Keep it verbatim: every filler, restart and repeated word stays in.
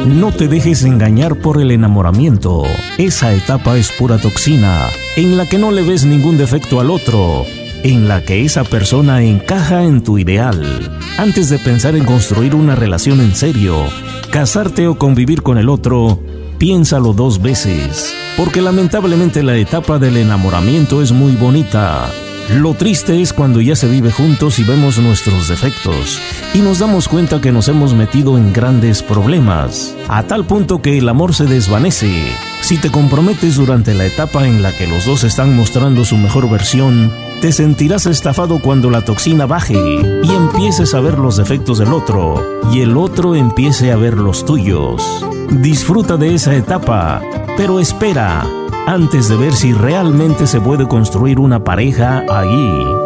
No te dejes engañar por el enamoramiento. Esa etapa es pura toxina, en la que no le ves ningún defecto al otro, en la que esa persona encaja en tu ideal. Antes de pensar en construir una relación en serio, casarte o convivir con el otro, piénsalo dos veces, porque lamentablemente la etapa del enamoramiento es muy bonita. Lo triste es cuando ya se vive juntos y vemos nuestros defectos y nos damos cuenta que nos hemos metido en grandes problemas, a tal punto que el amor se desvanece. Si te comprometes durante la etapa en la que los dos están mostrando su mejor versión, te sentirás estafado cuando la toxina baje y empieces a ver los defectos del otro y el otro empiece a ver los tuyos. Disfruta de esa etapa, pero espera antes de ver si realmente se puede construir una pareja ahí.